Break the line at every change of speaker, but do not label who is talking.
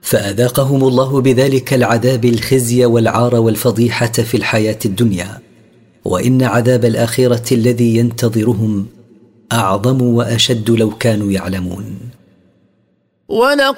فأذاقهم الله بذلك العذاب الخزي والعار والفضيحة في الحياة الدنيا، وإن عذاب الآخرة الذي ينتظرهم أعظم وأشد لو كانوا يعلمون.
ولقد